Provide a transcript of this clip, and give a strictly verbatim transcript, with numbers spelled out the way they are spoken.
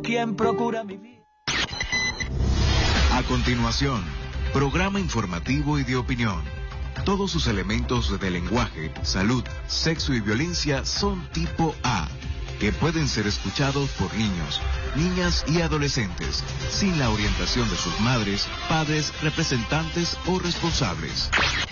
quien procura mi vida. A continuación, programa informativo y de opinión. Todos sus elementos de lenguaje, salud, sexo y violencia son tipo A, que pueden ser escuchados por niños, niñas y adolescentes, sin la orientación de sus madres, padres, representantes o responsables.